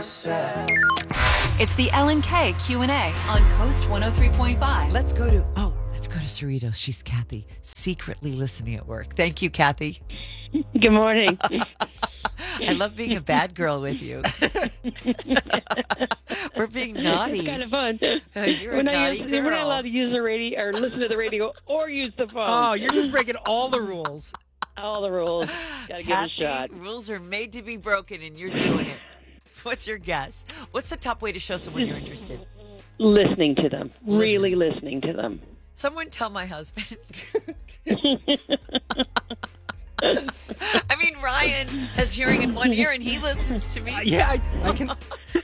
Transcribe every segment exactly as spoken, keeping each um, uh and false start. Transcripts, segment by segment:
It's the Ellen K Q and A on Coast one oh three point five. Let's go to, oh, let's go to Cerritos. She's Kathy, secretly listening at work. Thank you, Kathy. Good morning. I love being a bad girl with you. We're being naughty. It's kind of fun. Uh, you're we're, a not naughty used, girl. we're not allowed to use the radio or listen to the radio or use the phone. Oh, you're just breaking all the rules. All the rules. Got to give it a Kathy, shot. rules are made to be broken, and you're doing it. What's your guess? What's the top way to show someone you're interested? Listening to them. Listen. Really listening to them. Someone tell my husband. I mean, Ryan has hearing in one ear, and he listens to me. Yeah, I, I can.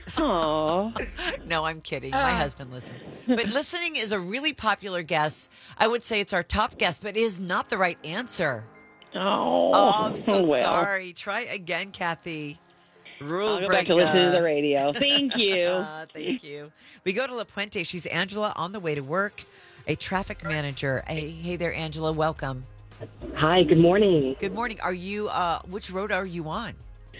Aw. No, I'm kidding. My husband listens. But listening is a really popular guess. I would say it's our top guess, but it is not the right answer. Oh. Oh, I'm so well. sorry. Try again, Kathy. Rule I'll go breaker. back to listening to the radio. Thank you. Uh, thank you. We go to La Puente. She's Angela on the way to work, a traffic manager. Hey, hey there, Angela. Welcome. Hi, good morning. Good morning. Are you, uh, which road are you on?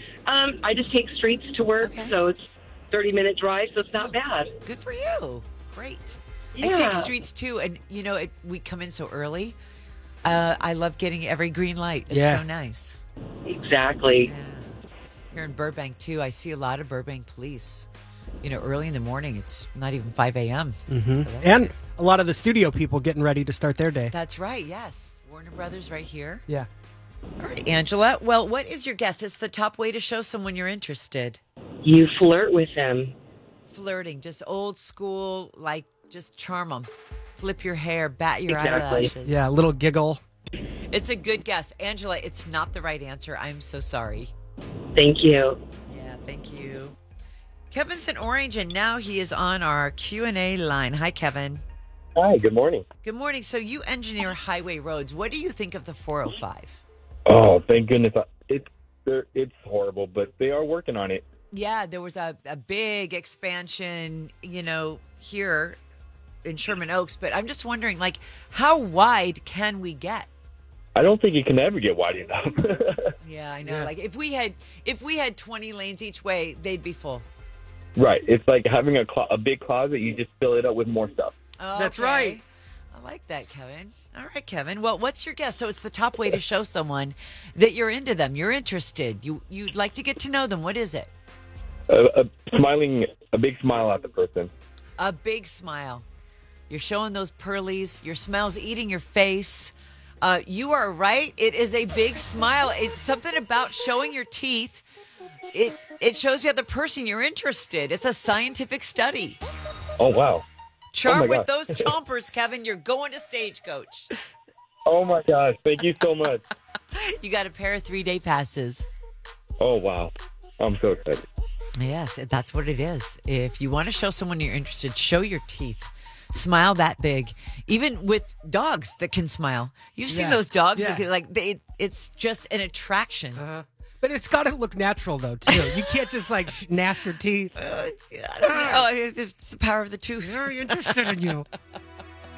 Um, I just take streets to work, Okay. so it's thirty minute drive, so it's not bad. Good for you. Great. I Yeah. take streets too, and you know, it, we come in so early. Uh, I love getting every green light. It's Yeah. so nice. Exactly. Yeah. Here in Burbank too, I see a lot of Burbank police. You know, early in the morning, it's not even five a.m. Mm-hmm. So that's And good. a lot of the studio people getting ready to start their day. That's right, yes. Warner Brothers right here. Yeah. All right, Angela. Well, what is your guess? It's the top way to show someone you're interested. You flirt with them. Flirting, just old school, like just charm them. Flip your hair, bat your Exactly. eyelashes. Yeah, a little giggle. It's a good guess. Angela, it's not the right answer. I'm so sorry. Thank you. Yeah, thank you. Kevin's in Orange, and now he is on our Q and A line. Hi, Kevin. Hi, good morning. Good morning. So you engineer highway roads. What do you think of the four oh five? Oh, thank goodness. It's they're- it's horrible, but they are working on it. Yeah, there was a, a big expansion, you know, here in Sherman Oaks. But I'm just wondering, like, how wide can we get? I don't think it can ever get wide enough. Yeah, I know. Yeah. Like, if we had if we had twenty lanes each way, they'd be full. Right. It's like having a clo- a big closet. You just fill it up with more stuff. Oh, That's okay. right. I like that, Kevin. All right, Kevin. Well, what's your guess? So it's the top way to show someone that you're into them, you're interested, you you'd like to get to know them. What is it? A, a smiling, a big smile at the person. A big smile. You're showing those pearlies. Your smile's eating your face. Uh, you are right. It is a big smile. It's something about showing your teeth. It it shows the other person you're interested. It's a scientific study. Oh wow. Charm Oh my with gosh. those chompers, Kevin. You're going to Stagecoach. Oh my gosh. Thank you so much. You got a pair of three day passes. Oh wow. I'm so excited. Yes, that's what it is. If you want to show someone you're interested, show your teeth. Smile that big. Even with dogs that can smile. You've seen Yeah. those dogs Yeah. that can, like they it's just an attraction. Uh, but it's got to look natural, though, too. You can't just, like, sh- gnash your teeth. Uh, it's, I don't know. Oh, it's the power of the tooth. Very interested in you.